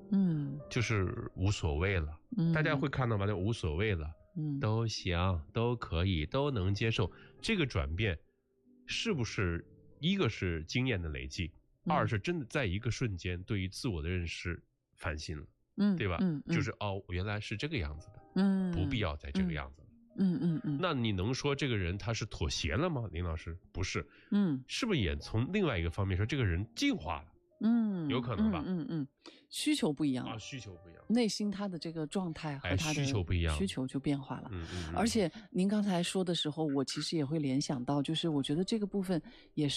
就是无所谓了。大家会看到吧？就无所谓了，都行，都可以，都能接受。这个转变是不是一个是经验的累积，二是真的在一个瞬间对于自我的认识翻新了，对吧？就是原来是这个样子的，不必要再这个样子了。那你能说这个人他是妥协了吗？林老师，不是。是不是也从另外一个方面说这个人进化了？有可能吧。 需求不一样了， 需求不一样， 内心他的这个状态和他的需求不一样， 需求就变化了。而且您刚才说的时候，我其实也会联想到，就是我觉得这个部分也是